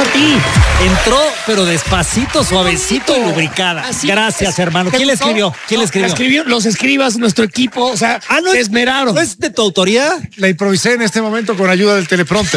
a ti. Entró, pero despacito, suavecito y lubricada. Gracias, hermano. ¿Quién le escribió? Los escribas, nuestro equipo, o sea, se esmeraron. ¿No es de tu autoría? La improvisé en este momento con ayuda del teleprompter.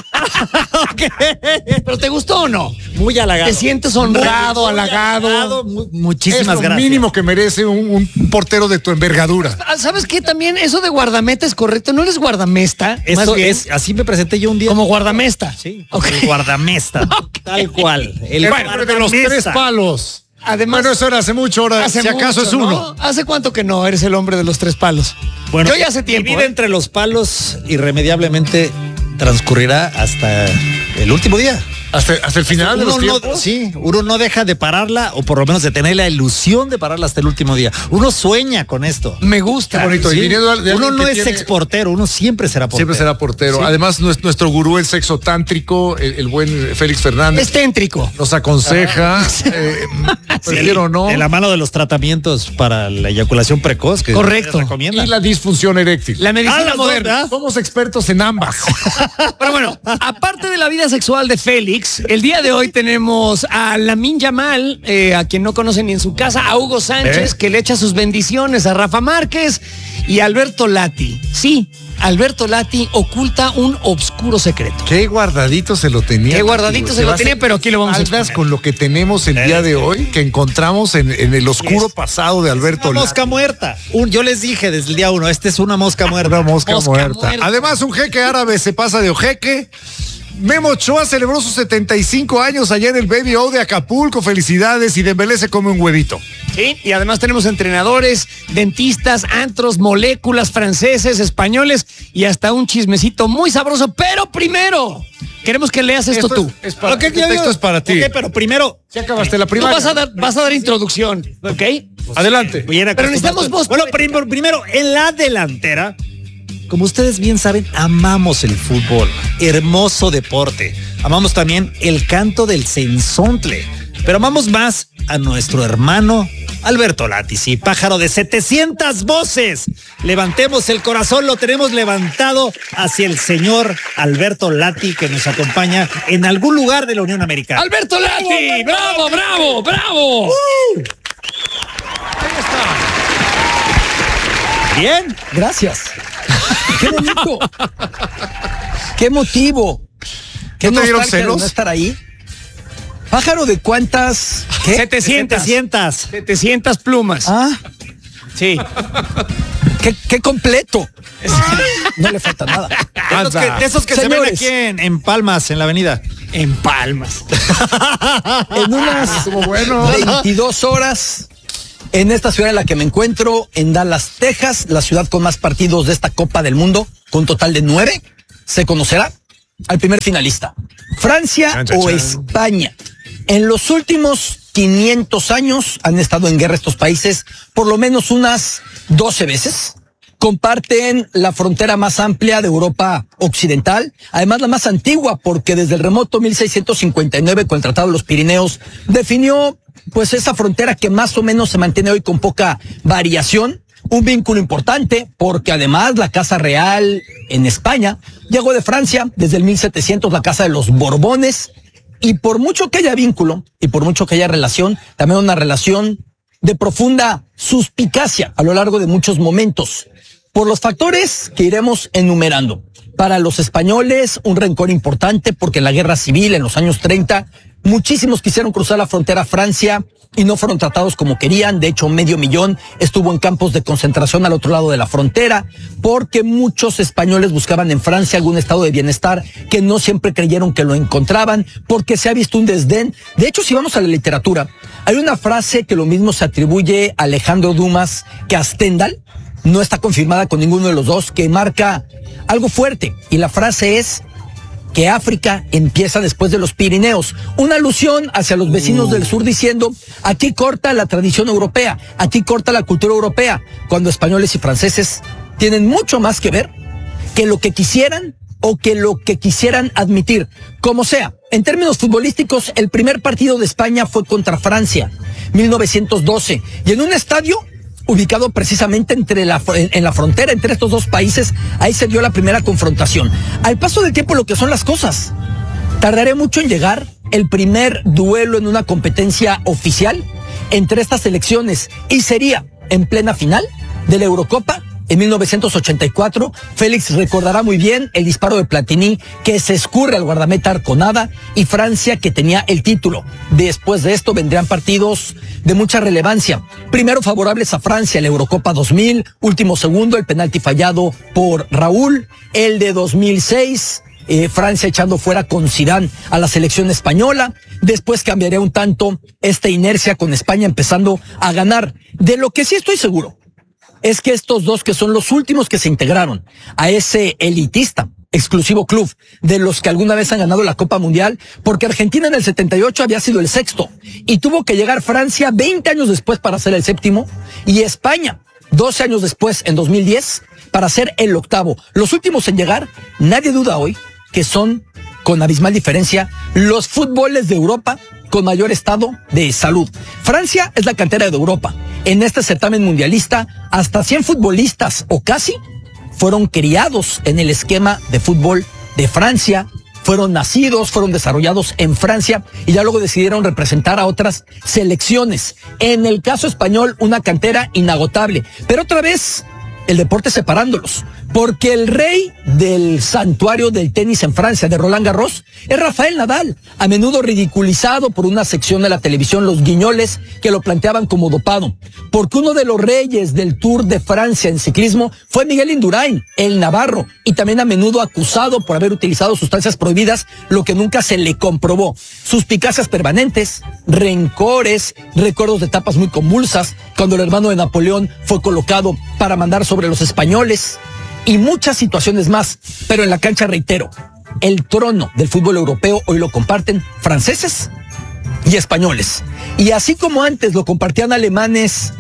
Okay. ¿Pero te gustó o no? Muy halagado. ¿Te sientes honrado, halagado? Muchísimas es lo gracias. mínimo que merece un portero de tu envergadura. ¿Sabes qué? También eso de guardameta es correcto. ¿No eres guardamesta? Eso es, así me presenté yo un día. Como guardamesta. Sí, okay. Guardamesta. Okay. Tal cual. El hombre de los 3 palos. Además, bueno, eso era hace mucho, ahora si acaso mucho, es uno. ¿no? ¿Hace cuánto que no eres el hombre de los 3 palos? Bueno, yo ya hace tiempo. Mi vida entre los palos irremediablemente transcurrirá hasta el último día. Hasta el final de los tiempos. Sí, uno no deja de pararla, o por lo menos de tener la ilusión de pararla hasta el último día. Uno sueña con esto. Me gusta. Qué bonito. Sí. Y Uno no es exportero, uno siempre será portero. Siempre será portero. Sí. Además, nuestro gurú, el sexo tántrico, el buen Félix Fernández. Es téntrico. Nos aconseja, prefiero no. De la mano de los tratamientos para la eyaculación precoz. Que correcto. Recomienda. Y la disfunción eréctil. La medicina moderna. Somos expertos en ambas. Pero bueno, aparte de la vida sexual de Félix, el día de hoy tenemos a Lamine Yamal, a quien no conocen ni en su casa, a Hugo Sánchez, que le echa sus bendiciones a Rafa Márquez, y a Alberto Lati. Sí, Alberto Lati oculta un obscuro secreto. Qué guardadito se lo tenía. Qué guardadito se lo tenía, pero aquí lo vamos a explicar. Con lo que tenemos el día de hoy, que encontramos en el oscuro pasado de Alberto Lati. Mosca muerta. Yo les dije desde el día 1, esta es una mosca muerta. Una mosca muerta. Además, un jeque árabe se pasa de ojeque. Memo Ochoa celebró sus 75 años allá en el Baby O de Acapulco. Felicidades, y Dembélé se come un huevito. Sí, y además tenemos entrenadores, dentistas, antros, moléculas, franceses, españoles y hasta un chismecito muy sabroso. Pero primero, queremos que leas esto tú. Este texto es para ti. Okay, pero primero, si acabaste la primaria. Tú vas a dar introducción, ¿ok? Adelante. Pero necesitamos voz. Bueno, primero, en la delantera, como ustedes bien saben, amamos el fútbol, hermoso deporte. Amamos también el canto del cenzontle, pero amamos más a nuestro hermano Alberto Lati, sí, pájaro de 700 voces. Levantemos el corazón, lo tenemos levantado hacia el señor Alberto Lati, que nos acompaña en algún lugar de la Unión Americana. ¡Alberto Lati! ¡Bravo, bravo, bravo! Ahí está. Bien, gracias. ¡Qué bonito! ¡Qué emotivo! ¿Qué ¿No te dieron celos? ¿No estar ahí? ¿Pájaro de cuántas? ¿Qué? 700 plumas. Ah. Sí. ¡Qué completo! No le falta nada. De esos que señores, se ven aquí en Palmas, en la avenida. En Palmas. En unas 22 horas... En esta ciudad en la que me encuentro, en Dallas, Texas, la ciudad con más partidos de esta Copa del Mundo, con un total de 9, se conocerá al primer finalista. Francia o España. En los últimos 500 años han estado en guerra estos países por lo menos unas 12 veces. Comparten la frontera más amplia de Europa occidental, además la más antigua, porque desde el remoto 1659, con el Tratado de los Pirineos, definió pues esa frontera que más o menos se mantiene hoy con poca variación. Un vínculo importante, porque además la Casa Real en España llegó de Francia desde el 1700, la Casa de los Borbones, y por mucho que haya vínculo y por mucho que haya relación, también una relación de profunda suspicacia a lo largo de muchos momentos, por los factores que iremos enumerando. Para los españoles, un rencor importante, porque en la guerra civil en los años 30, muchísimos quisieron cruzar la frontera a Francia y no fueron tratados como querían. De hecho, 500,000 estuvo en campos de concentración al otro lado de la frontera, porque muchos españoles buscaban en Francia algún estado de bienestar que no siempre creyeron que lo encontraban, porque se ha visto un desdén. De hecho, si vamos a la literatura, hay una frase que lo mismo se atribuye a Alejandro Dumas que a Stendhal, no está confirmada con ninguno de los dos, que marca algo fuerte, y la frase es que África empieza después de los Pirineos, una alusión hacia los vecinos del sur diciendo, aquí corta la tradición europea, aquí corta la cultura europea, cuando españoles y franceses tienen mucho más que ver que lo que quisieran o que lo que quisieran admitir. Como sea, en términos futbolísticos, el primer partido de España fue contra Francia, 1912, y en un estadio ubicado precisamente en la frontera entre estos dos países. Ahí se dio la primera confrontación. Al paso del tiempo, lo que son las cosas, Tardaré mucho en llegar el primer duelo en una competencia oficial entre estas selecciones y sería en plena final de la Eurocopa en 1984. Félix recordará muy bien el disparo de Platini que se escurre al guardameta Arconada y Francia que tenía el título. Después de esto vendrían partidos de mucha relevancia. Primero favorables a Francia, la Eurocopa 2000, último segundo, el penalti fallado por Raúl, el de 2006, Francia echando fuera con Zidane a la selección española. Después cambiaría un tanto esta inercia con España empezando a ganar. De lo que sí estoy seguro es que estos dos que son los últimos que se integraron a ese elitista, exclusivo club de los que alguna vez han ganado la Copa Mundial, porque Argentina en el 78 había sido el sexto y tuvo que llegar Francia 20 años después para ser el séptimo y España 12 años después, en 2010, para ser el octavo. Los últimos en llegar, nadie duda hoy que son, con abismal diferencia, los fútboles de Europa con mayor estado de salud. Francia es la cantera de Europa. En este certamen mundialista, hasta 100 futbolistas o casi fueron criados en el esquema de fútbol de Francia, fueron nacidos, fueron desarrollados en Francia y ya luego decidieron representar a otras selecciones. En el caso español, una cantera inagotable. Pero otra vez, el deporte separándolos. Porque el rey del santuario del tenis en Francia, de Roland Garros, es Rafael Nadal, a menudo ridiculizado por una sección de la televisión, los guiñoles, que lo planteaban como dopado. Porque uno de los reyes del Tour de Francia en ciclismo fue Miguel Indurain, el navarro, y también a menudo acusado por haber utilizado sustancias prohibidas, lo que nunca se le comprobó. Suspicacias permanentes, rencores, recuerdos de etapas muy convulsas, cuando el hermano de Napoleón fue colocado para mandar sobre los españoles, y muchas situaciones más. Pero en la cancha, reitero, el trono del fútbol europeo hoy lo comparten franceses y españoles. Y así como antes lo compartían alemanes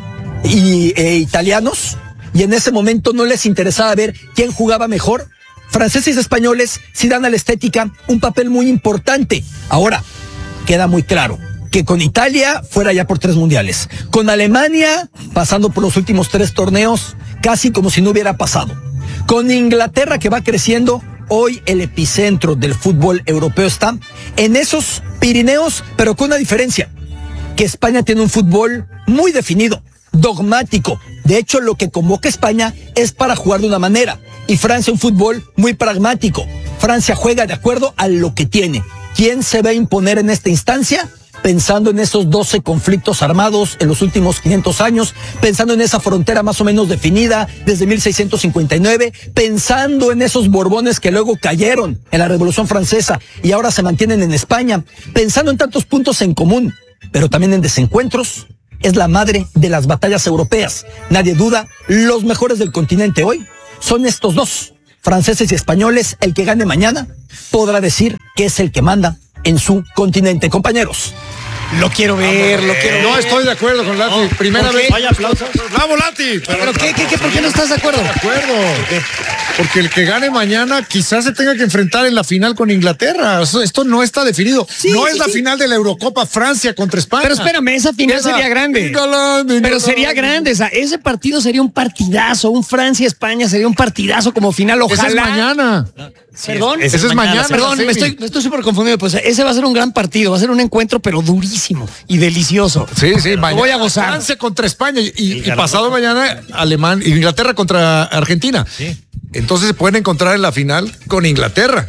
e italianos, y en ese momento no les interesaba ver quién jugaba mejor, franceses y españoles sí dan a la estética un papel muy importante. Ahora, queda muy claro que con Italia fuera ya por 3 mundiales, con Alemania pasando por los últimos 3 torneos, casi como si no hubiera pasado. Con Inglaterra, que va creciendo, hoy el epicentro del fútbol europeo está en esos Pirineos, pero con una diferencia, que España tiene un fútbol muy definido, dogmático. De hecho, lo que convoca España es para jugar de una manera, y Francia un fútbol muy pragmático. Francia juega de acuerdo a lo que tiene. ¿Quién se va a imponer en esta instancia? Pensando en esos 12 conflictos armados en los últimos 500 años, pensando en esa frontera más o menos definida desde 1659, pensando en esos Borbones que luego cayeron en la Revolución Francesa y ahora se mantienen en España, pensando en tantos puntos en común, pero también en desencuentros. Es la madre de las batallas europeas. Nadie duda, los mejores del continente hoy son estos dos, franceses y españoles. El que gane mañana podrá decir que es el que manda en su continente, compañeros. Lo quiero ver, lo quiero ver. No estoy de acuerdo con Lati. Primera vez. Vaya aplausos. ¡Bravo, Lati! ¿Pero qué? ¿Por qué no estás de acuerdo? De acuerdo. Porque el que gane mañana quizás se tenga que enfrentar en la final con Inglaterra. Esto no está definido. No es la final de la Eurocopa Francia contra España. Pero espérame, esa final sería grande. Pero sería grande. O sea, ese partido sería un partidazo. Un Francia-España sería un partidazo como final. Ojalá. Ese es mañana. Perdón. Ese es mañana. Perdón, me estoy súper confundido. Pues ese va a ser un gran partido. Va a ser un encuentro, pero durísimo y delicioso. Sí, mañana. Voy a gozar. Francia contra España y pasado mañana Inglaterra contra Argentina. Sí. Entonces se pueden encontrar en la final con Inglaterra.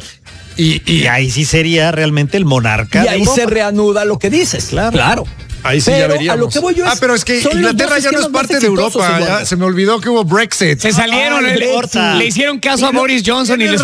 Y ahí sí sería realmente el monarca. Y ahí se reanuda lo que dices. Claro. Ahí sí pero ya veríamos. a lo que voy yo es, pero es que Inglaterra ya no es parte de Europa. Ya se me olvidó que hubo Brexit. Se salieron, le hicieron caso a Boris Johnson y les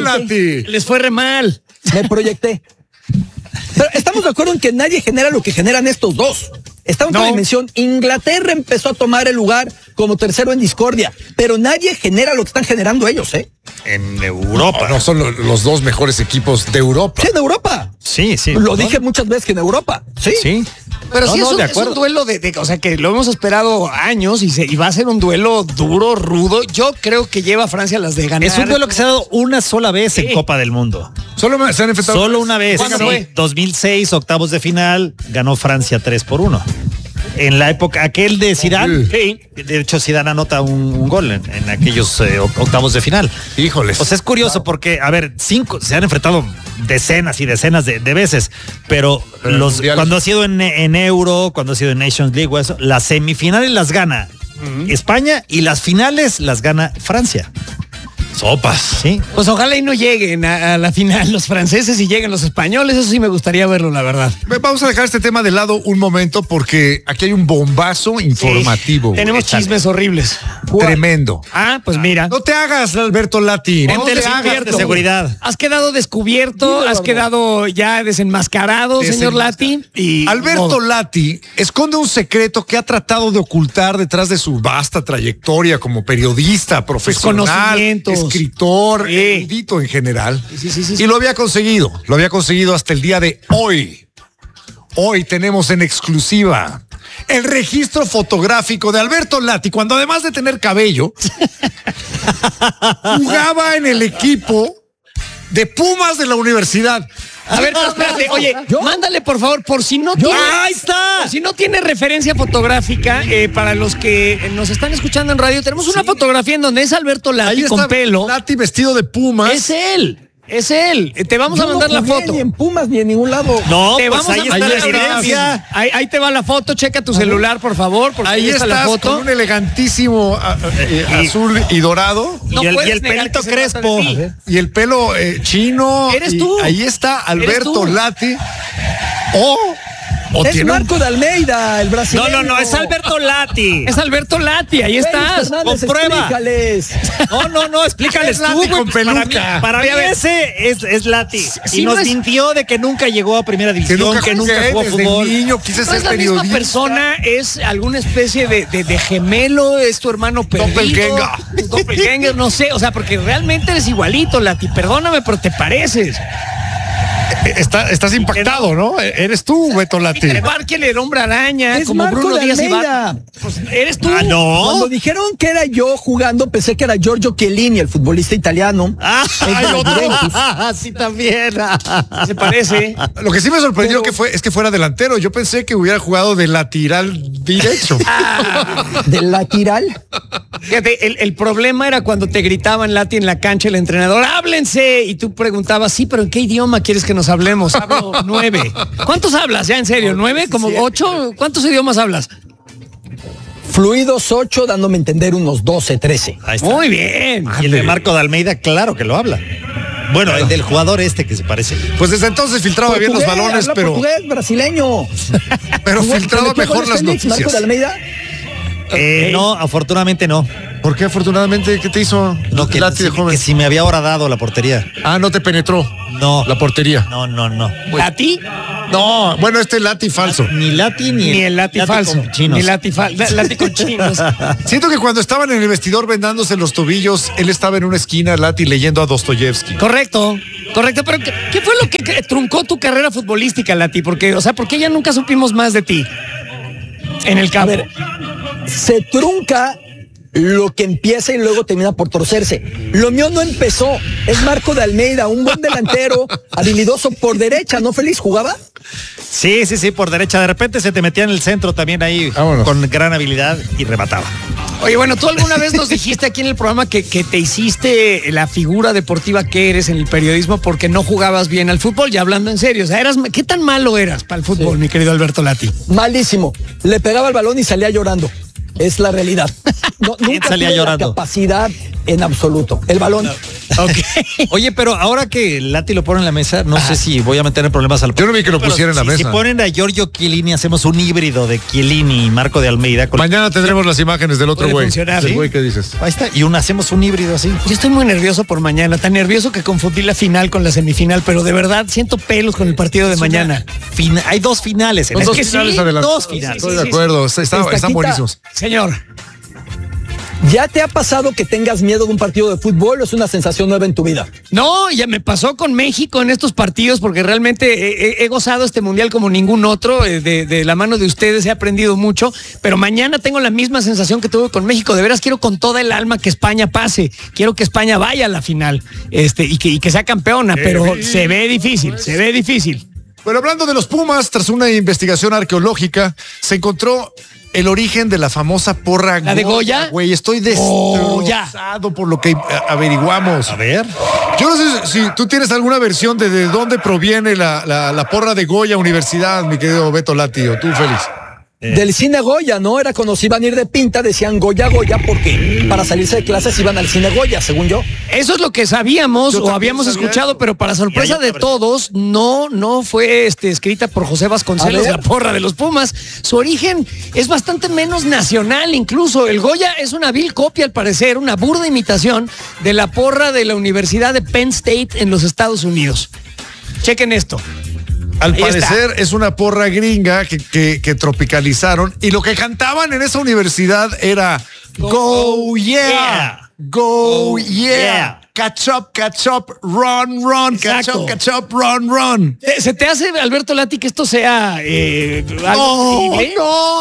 fue re mal. Me proyecté. Pero estamos de acuerdo en que nadie genera lo que generan estos dos. Estamos en la dimensión. Inglaterra empezó a tomar el lugar como tercero en discordia, pero nadie genera lo que están generando ellos, ¿eh? En Europa. No son los dos mejores equipos de Europa. Sí, en Europa. Sí. Lo dije muchas veces que en Europa. Sí. Pero sí es un duelo o sea, que lo hemos esperado años y va a ser un duelo duro, rudo. Yo creo que lleva a Francia las de ganar. Es un duelo que se ha dado una sola vez en Copa del Mundo. Solo se han enfrentado. Solo una vez. ¿Cuándo fue? 2006, octavos de final, ganó Francia 3-1. en la época aquel de Zidane. Sí. De hecho, Zidane anota un gol en aquellos octavos de final. Híjoles. O sea, es curioso porque, a ver, se han enfrentado decenas y decenas de veces, pero cuando ha sido en Euro, cuando ha sido en Nations League o eso, las semifinales las gana España y las finales las gana Francia. Sopas, ¿sí? Pues ojalá y no lleguen a la final los franceses y lleguen los españoles, eso sí me gustaría verlo, la verdad. Vamos a dejar este tema de lado un momento porque aquí hay un bombazo informativo. Sí, tenemos chismes horribles. Tremendo. Pues mira. No te hagas, Alberto Lati. No te hagas de seguridad. Has quedado descubierto, has quedado ya desenmascarado, señor Lati. Alberto Lati esconde un secreto que ha tratado de ocultar detrás de su vasta trayectoria como periodista, profesional, conocimientos, escritor, erudito en general. Sí. Y lo había conseguido hasta el día de hoy. Hoy tenemos en exclusiva el registro fotográfico de Alberto Lati, cuando además de tener cabello, jugaba en el equipo de Pumas de la universidad. A ver, pero espérate, oye, mándale por favor, por si no tiene. ¡Ahí está! Por si no tiene referencia fotográfica, para los que nos están escuchando en radio, tenemos una fotografía en donde es Alberto Lati con pelo. Lati vestido de Pumas. Es él. Es él. Te vamos a mandar la foto. Ni en Pumas ni en ningún lado. No, te pues vamos a mandar la evidencia. Ahí te va la foto. Checa tu celular, por favor. Porque ahí está la foto. Con un elegantísimo azul y dorado. No, y el pelito crespo. Y el pelo chino. Eres tú. Ahí está Alberto Lati. Es Marco de Almeida, el brasileño. No, es Alberto Lati. Es Alberto Lati, ahí estás. Comprueba. Explícales. No, explícales tú, con peluca. Para mí ese es Lati. Y nos mintió de que nunca llegó a primera división, que nunca jugó fútbol. Niño, quise ser es la periodista. misma persona, es alguna especie de gemelo, es tu hermano perdido. Doppelganger, no sé, o sea, porque realmente eres igualito, Lati. Perdóname, pero te pareces. Estás impactado, ¿no? Eres tú, Beto Lati. Barkel, el hombre araña, Es como Marco Bruno de Díaz y Almeida. Pues eres tú. No. Cuando dijeron que era yo jugando, pensé que era Giorgio Chiellini, el futbolista italiano. Sí, también. Se parece. Lo que sí me sorprendió es que fuera delantero. Yo pensé que hubiera jugado de lateral derecho. ¿Del lateral? Fíjate, el problema era cuando te gritaban Lati en la cancha el entrenador, ¡háblense! Y tú preguntabas, sí, pero ¿en qué idioma quieres que nos hablemos? Hablo 9. ¿Cuántos hablas ya, en serio? ¿9? ¿Como 8? ¿Cuántos idiomas hablas? Fluidos 8, dándome a entender unos 12, 13. Ahí está. Muy bien. Y el de Marco de Almeida, claro que lo habla. Bueno, el del jugador que se parece. Pues desde entonces filtraba bien los balones, pero portugués, brasileño. Pero filtraba mejor las noticias. ¿Marco de Almeida? No, afortunadamente no. ¿Por qué afortunadamente? ¿Qué te hizo? No, que Lati de joven. que si me había horadado la portería. No te penetró. No. La portería. No. ¿Lati? No, bueno, Lati falso. Ni Lati Ni el Lati falso. Con chinos. Ni Lati con chinos. Siento que cuando estaban en el vestidor vendándose los tobillos, él estaba en una esquina, Lati, leyendo a Dostoyevsky. Correcto, pero ¿qué fue lo que truncó tu carrera futbolística, Lati? Porque, ¿por qué ya nunca supimos más de ti en el campo? A ver, se trunca lo que empieza y luego termina por torcerse. Lo mío no empezó. Es Marco de Almeida, un buen delantero, habilidoso por derecha, ¿no, Félix? ¿Jugaba? Sí, por derecha. De repente se te metía en el centro también ahí. Vámonos. Con gran habilidad y remataba. Oye, bueno, tú alguna vez nos dijiste aquí en el programa que te hiciste la figura deportiva que eres en el periodismo porque no jugabas bien al fútbol, ya hablando en serio. O sea, ¿qué tan malo eras para el fútbol, mi querido Alberto Lati? Malísimo. Le pegaba el balón y salía llorando. Es la realidad. Nunca salía tuve llorando? la capacidad en absoluto. El balón. No. Okay. Oye, pero ahora que Lati lo pone en la mesa, no sé si voy a meter en problemas al... Yo no vi que lo pusiera en la mesa. Si ponen a Giorgio Chiellini, hacemos un híbrido de Chiellini y Marco de Almeida. Mañana tendremos las imágenes del otro güey. ¿Sí? ¿El güey qué dices? Ahí está. Y hacemos un híbrido así. Yo estoy muy nervioso por mañana, tan nervioso que confundí la final con la semifinal, pero de verdad siento pelos con el partido de mañana. Hay dos finales. Dos finales adelante. Dos finales. Estoy de acuerdo. Están buenísimos. Señor. ¿Ya te ha pasado que tengas miedo de un partido de fútbol o es una sensación nueva en tu vida? No, ya me pasó con México en estos partidos porque realmente he gozado este mundial como ningún otro. De la mano de ustedes he aprendido mucho, pero mañana tengo la misma sensación que tuve con México. De veras quiero con toda el alma que España pase. Quiero que España vaya a la final y que sea campeona, pero se ve difícil. Bueno, hablando de los Pumas, tras una investigación arqueológica, se encontró el origen de la famosa porra ¿La de Goya? Güey, estoy destrozado por lo que averiguamos. A ver. Yo no sé si tú tienes alguna versión de dónde proviene la porra de Goya Universidad, mi querido Beto Lati, o tú, Félix. Del cine Goya, ¿no? Era cuando se iban a ir de pinta, decían Goya, porque para salirse de clases iban al cine Goya, según yo. Eso es lo que sabíamos o habíamos escuchado, eso. pero para sorpresa de todos, no fue escrita por José Vasconcelos, la porra de los Pumas. Su origen es bastante menos nacional, incluso. El Goya es una vil copia, al parecer, una burda imitación de la porra de la Universidad de Penn State en los Estados Unidos. Chequen esto. Al Ahí parecer es una porra gringa que tropicalizaron y lo que cantaban en esa universidad era Go yeah, Go yeah, catch up, run, Exacto. catch up, run. ¿Se te hace, Alberto Lati, que esto sea algo creíble?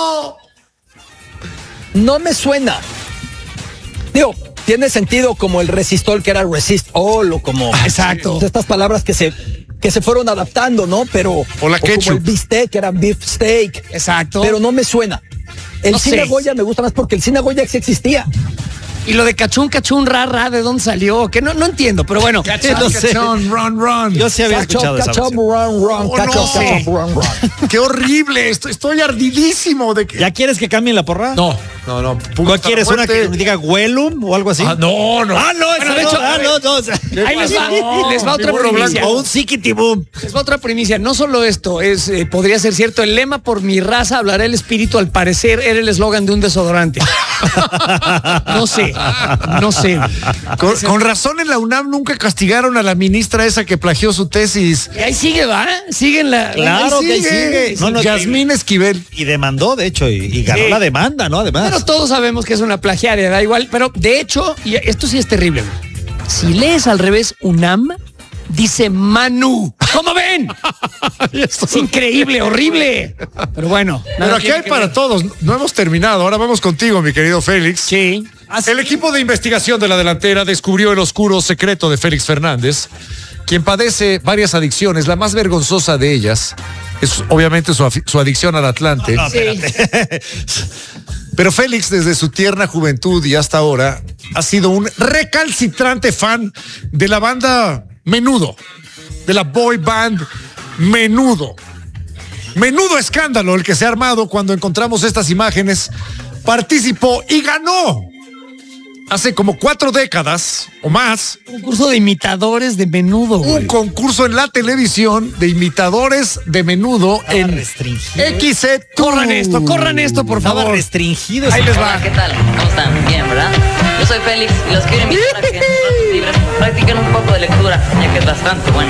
No me suena. Digo, tiene sentido como el resistol, que era resist all, o como Exacto. estas palabras que se fueron adaptando, ¿no? Pero O la como ketchup. el bistec, que era beef steak. Exacto. Pero no me suena. El No cine sé. Goya me gusta más porque el cine Goya sí existía. Y lo de cachún, ra, ¿de dónde salió? Que no entiendo, pero bueno. No sé. Run. Yo sí había escuchado esa Catch up, versión. run, catch no up, sé. catch up, run. Qué horrible, estoy ardidísimo de que... ¿Ya quieres que cambien la porra? No. ¿Cuál quieres? ¿Una que diga Huelum o algo así? No. Ah, no, Bueno, de hecho, no. O sea, Ahí les va otra burro primicia. o un Sikitibum. Les va otra primicia. No solo esto, podría ser cierto. El lema "por mi raza hablará el espíritu", al parecer era el eslogan de un desodorante. No sé. Con razón en la UNAM nunca castigaron a la ministra esa que plagió su tesis. Y ahí sigue, ¿va? Siguen la... Claro que sigue. No, Yasmín Esquivel. Y demandó, de hecho, y ganó Sí. la demanda, ¿no? Además. Pero todos sabemos que es una plagiaria, da igual. Pero de hecho, y esto sí es terrible, güey. Si lees al revés UNAM, dice Manu. ¿Cómo ven? Es increíble, horrible. Pero bueno. Pero aquí hay para todos. No hemos terminado. Ahora vamos contigo, mi querido Félix. Sí. El equipo de investigación de la delantera descubrió el oscuro secreto de Félix Fernández, quien padece varias adicciones. La más vergonzosa de ellas es obviamente su adicción al Atlante. Sí. Pero Félix, desde su tierna juventud y hasta ahora, ha sido un recalcitrante fan de la banda Menudo, de la boy band Menudo. Menudo escándalo el que se ha armado cuando encontramos estas imágenes. Participó y ganó hace como 4 décadas o más Concurso de imitadores de Menudo, güey. un concurso en la televisión de imitadores de Menudo en restringido. XC. Corran esto, por Estaba favor. restringido. Ahí les Hola, va. ¿qué tal? ¿Cómo están? Bien, ¿verdad? Yo soy Félix y los quiero invitar a que en sus ratos libres practiquen un poco de lectura, ya que es bastante bueno.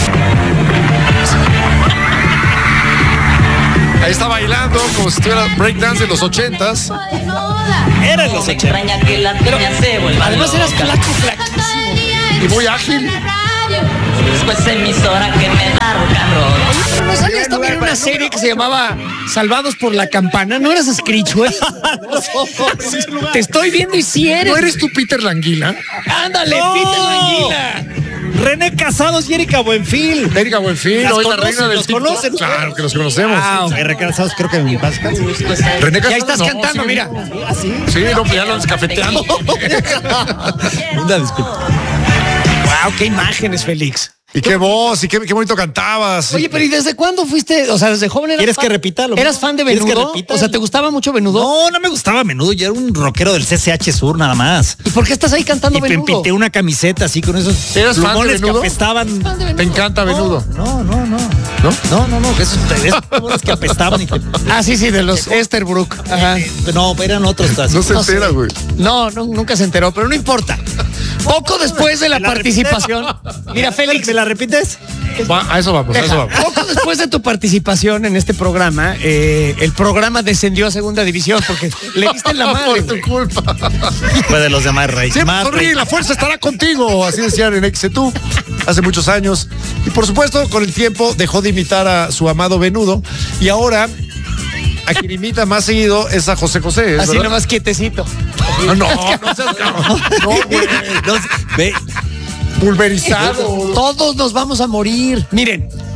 Ahí está bailando como si estuviera breakdance de los 80s. Era en No los me 80. extraña que la niña se vuelva Además eras loca. flaquísimo. Y muy ágil. Después emisora que me da rock and roll. Pero no salías también en una serie que se llamaba Salvados por la Campana. ¿No eras Screech, güey? Te estoy viendo y si eres. ¿No eres tú Peter Languila? Ándale, No. Peter Languila. René Casados y Erika Buenfil. Erika Buenfil, Las hoy la conocen, reina del los TikTok. conocen. Claro que los conocemos. Erika Casados creo que en mi paz. René Y ahí estás no, cantando, sí. mira. Sí, no, pues ya lo descafeteando. Una disculpa. Wow, qué imágenes, Félix. Y qué voz, y qué bonito cantabas. Oye, pero ¿y desde cuándo fuiste? O sea, desde joven eras ¿Quieres fan? que repita lo ¿Eras mismo? fan de ¿Quieres que Menudo? repita? O sea, ¿te gustaba mucho Menudo? No me gustaba a Menudo. Yo era un rockero del CCH Sur nada más. ¿Y por qué estás ahí cantando Y Menudo? pinté una camiseta así con esos ¿Eras fan de plumones que Menudo? apestaban. Fan de Te Menudo. encanta Menudo. No. ¿No? Esos plumones que apestaban y que... Ah, sí, de los Esterbrook. Ajá. No, eran otros. Así. No se No sé. entera, güey. No, nunca se enteró, pero no importa. Poco después de la ¿Me la participación. Mira, Félix, ¿Me la repites? A eso vamos, a eso vamos. poco después de tu participación en este programa, el programa descendió a segunda división porque le diste en la madre. Por tu culpa. Fue de los demás reyes. Siempre Más sonríe, reyes. la fuerza estará contigo. Así decían en XC2 hace muchos años. Y por supuesto, con el tiempo dejó de imitar a su amado Menudo. Y ahora, a quien imita más seguido es a José José. ¿es Así verdad? nomás quietecito. No seas cabrón. No, güey. Ve, Pulverizado. Todos nos vamos a morir. Miren,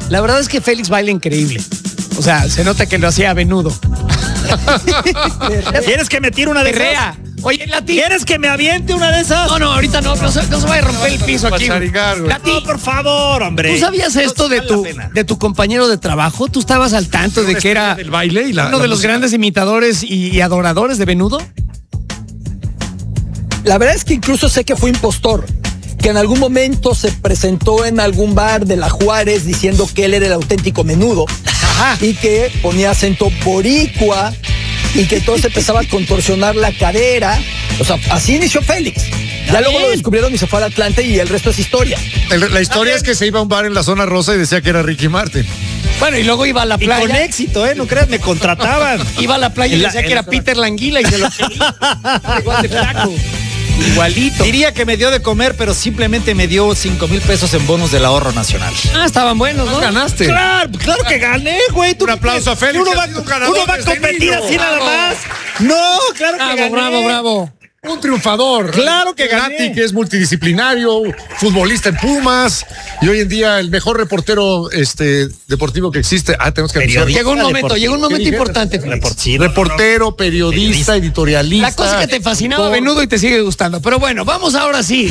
La verdad es que Félix baila increíble. O sea, se nota que lo hacía a menudo. ¿Quieres que me tire una de Perrea. Oye, Lati. ¿Quieres que me aviente una de esas? No, ahorita no se vaya a romper el piso aquí. Lati, no, por favor, hombre. ¿Tú sabías esto de tu compañero de trabajo? ¿Tú estabas al tanto de que era del baile y uno de los grandes imitadores y adoradores de Menudo? La verdad es que incluso sé que fue impostor, que en algún momento se presentó en algún bar de la Juárez diciendo que él era el auténtico Menudo. Ajá. Y que ponía acento boricua y que entonces empezaba a contorsionar la cadera. O sea, así inició Félix. Ya luego lo descubrieron y se fue al Atlante y el resto es historia. La historia es que se iba a un bar en la zona rosa y decía que era Ricky Martin. Bueno, y luego iba a la playa. Y con éxito, no creas, me contrataban. Iba a la playa y decía que era Peter Languila y se lo igual de flaco. Igualito. Diría que me dio de comer, pero simplemente me dio 5,000 pesos en bonos del ahorro nacional. Estaban buenos, ¿no? Ganaste. Claro que gané, güey. Un aplauso a Félix. Uno va a competir así nada más. No, claro que gané. Bravo. Un triunfador. Claro que gané. Nati, que es multidisciplinario, futbolista en Pumas y hoy en día el mejor reportero deportivo que existe. Tenemos que avisar. Llegó un momento importante. Reportero, periodista, editorialista. La cosa que te fascinaba Menudo y te sigue gustando. Pero bueno, vamos ahora sí.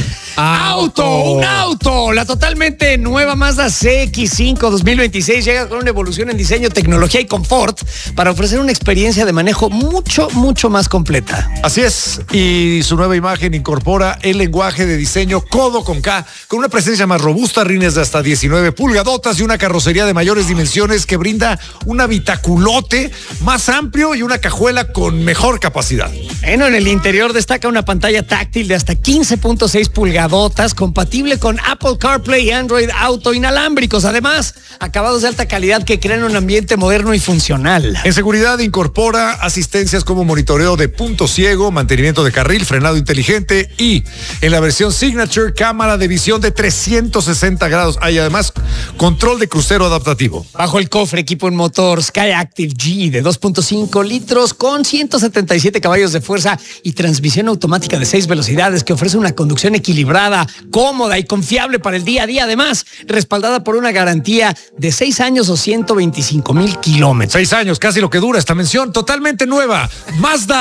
Un auto. La totalmente nueva Mazda CX-5 2026 llega con una evolución en diseño, tecnología y confort para ofrecer una experiencia de manejo mucho, mucho más completa. Así es. Y su nueva imagen incorpora el lenguaje de diseño codo con K, con una presencia más robusta, rines de hasta 19 pulgadotas y una carrocería de mayores dimensiones que brinda un habitaculote más amplio y una cajuela con mejor capacidad. Bueno, en el interior destaca una pantalla táctil de hasta 15.6 pulgadotas, compatible con Apple CarPlay y Android Auto inalámbricos. Además, acabados de alta calidad que crean un ambiente moderno y funcional. En seguridad incorpora asistencias como monitoreo de punto ciego, mantenimiento de carril, frenado inteligente y en la versión Signature, cámara de visión de 360 grados. Hay además control de crucero adaptativo. Bajo el cofre, equipo en motor Skyactiv G de 2.5 litros con 177 caballos de fuerza y transmisión automática de 6 velocidades que ofrece una conducción equilibrada, cómoda y confiable para el día a día. Además, respaldada por una garantía de 6 años o 125,000 kilómetros. 6 años, casi lo que dura esta mención. Totalmente nueva. Mazda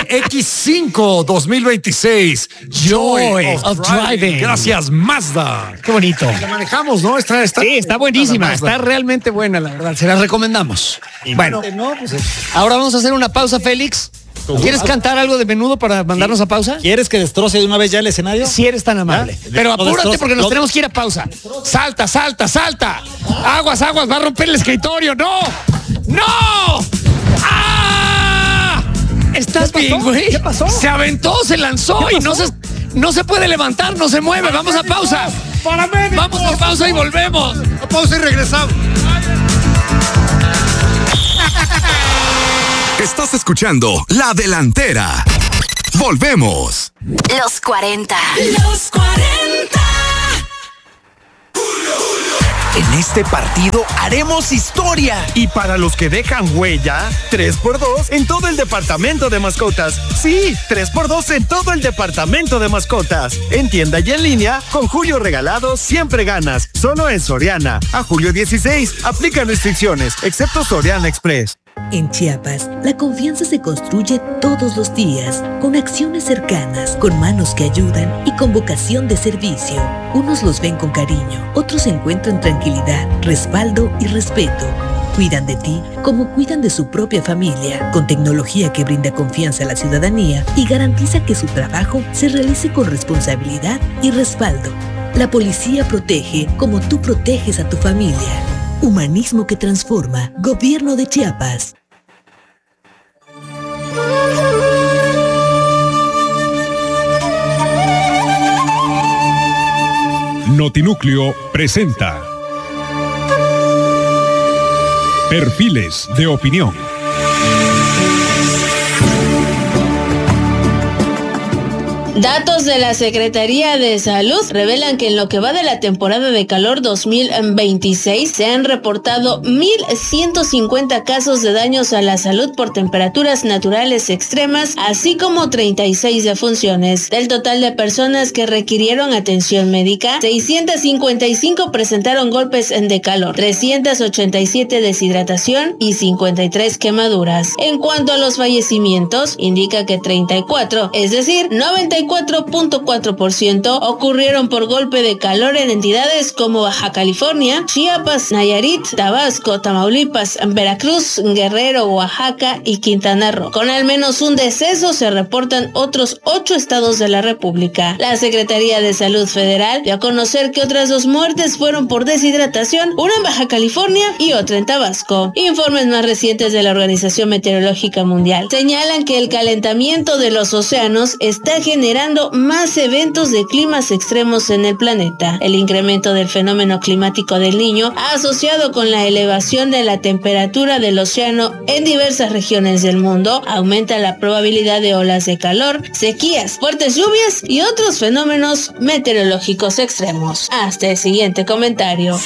CX-5 2026. Joy of Driving. Gracias, Mazda. Qué bonito. La manejamos, ¿no? Sí, está buenísima. Está realmente buena, la verdad. Se la recomendamos. Bueno, ahora vamos a hacer una pausa, Félix. ¿Quieres cantar algo de Menudo para mandarnos a pausa? ¿Quieres que destroce de una vez ya el escenario? Si eres tan amable. Pero apúrate porque nos tenemos que ir a pausa. Salta. Aguas, va a romper el escritorio. ¡No! ¡Ah! ¿Estás bien, güey? ¿Qué pasó? Se aventó, se lanzó y no se puede levantar, no se mueve. Vamos a pausa. Vamos a pausa y volvemos. A pausa y regresamos. Estás escuchando La Delantera. Volvemos. Los 40. En este partido haremos historia. Y para los que dejan huella, 3x2 en todo el departamento de mascotas. Sí, 3x2 en todo el departamento de mascotas. En tienda y en línea, con Julio Regalado siempre ganas. Solo en Soriana. A julio 16. Aplican restricciones, excepto Soriana Express. En Chiapas, la confianza se construye todos los días, con acciones cercanas, con manos que ayudan y con vocación de servicio. Unos los ven con cariño, otros encuentran tranquilidad, respaldo y respeto. Cuidan de ti como cuidan de su propia familia, con tecnología que brinda confianza a la ciudadanía y garantiza que su trabajo se realice con responsabilidad y respaldo. La policía protege como tú proteges a tu familia. Humanismo que transforma. Gobierno de Chiapas. Notinúcleo presenta Perfiles de Opinión. Datos de la Secretaría de Salud revelan que en lo que va de la temporada de calor 2026 se han reportado 1,150 casos de daños a la salud por temperaturas naturales extremas, así como 36 defunciones. Del total de personas que requirieron atención médica, 655 presentaron golpes de calor, 387 deshidratación y 53 quemaduras. En cuanto a los fallecimientos, indica que 34, es decir, 94.4% ocurrieron por golpe de calor en entidades como Baja California, Chiapas, Nayarit, Tabasco, Tamaulipas, Veracruz, Guerrero, Oaxaca y Quintana Roo. Con al menos un deceso se reportan otros 8 estados de la República. La Secretaría de Salud Federal dio a conocer que otras 2 muertes fueron por deshidratación, una en Baja California y otra en Tabasco. Informes más recientes de la Organización Meteorológica Mundial señalan que el calentamiento de los océanos está generando más eventos de climas extremos en el planeta. El incremento del fenómeno climático del Niño, asociado con la elevación de la temperatura del océano en diversas regiones del mundo, aumenta la probabilidad de olas de calor, sequías, fuertes lluvias y otros fenómenos meteorológicos extremos. Hasta el siguiente comentario.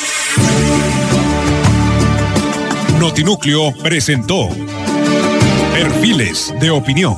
Notinúcleo presentó Perfiles de Opinión.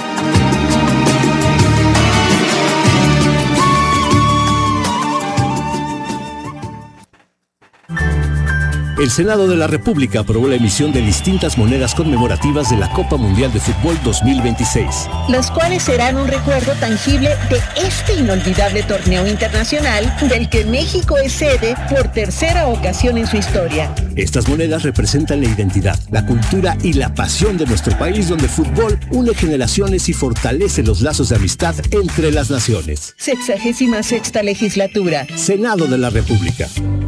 El Senado de la República aprobó la emisión de distintas monedas conmemorativas de la Copa Mundial de Fútbol 2026. Las cuales serán un recuerdo tangible de este inolvidable torneo internacional del que México es sede por tercera ocasión en su historia. Estas monedas representan la identidad, la cultura y la pasión de nuestro país, donde el fútbol une generaciones y fortalece los lazos de amistad entre las naciones. 66ª legislatura. Senado de la República.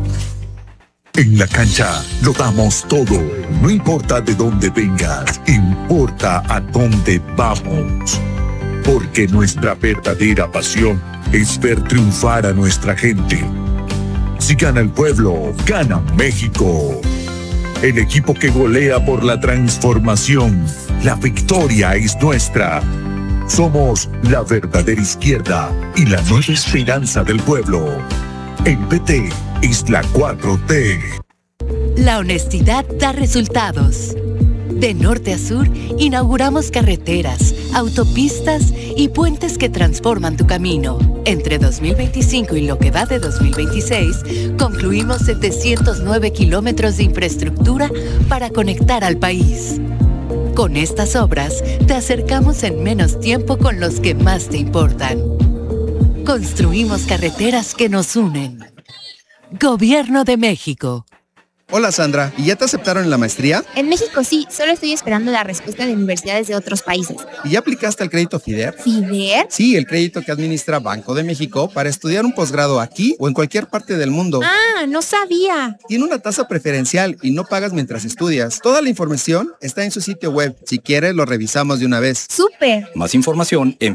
En la cancha lo damos todo, no importa de dónde vengas, importa a dónde vamos. Porque nuestra verdadera pasión es ver triunfar a nuestra gente. Si gana el pueblo, gana México. El equipo que golea por la transformación, la victoria es nuestra. Somos la verdadera izquierda y la nueva esperanza del pueblo. El PT es la 4T. La honestidad da resultados. De norte a sur, inauguramos carreteras, autopistas y puentes que transforman tu camino. Entre 2025 y lo que va de 2026, concluimos 709 kilómetros de infraestructura para conectar al país. Con estas obras, te acercamos en menos tiempo con los que más te importan. Construimos carreteras que nos unen. Gobierno de México. Hola Sandra, ¿y ya te aceptaron en la maestría? En México sí, solo estoy esperando la respuesta de universidades de otros países. ¿Y ya aplicaste al crédito FIDER? ¿FIDER? Sí, el crédito que administra Banco de México para estudiar un posgrado aquí o en cualquier parte del mundo. Ah, no sabía. Tiene una tasa preferencial y no pagas mientras estudias. Toda la información está en su sitio web. Si quieres, lo revisamos de una vez. ¡Súper! Más información en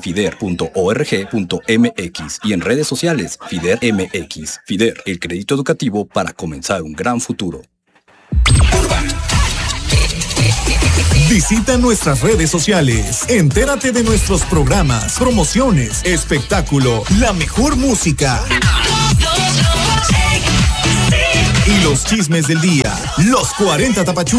fider.org.mx y en redes sociales FIDER MX. FIDER, el crédito educativo para comenzar un gran futuro. Visita nuestras redes sociales, entérate de nuestros programas, promociones, espectáculo, la mejor música y los chismes del día. Los 40 Tapachulos.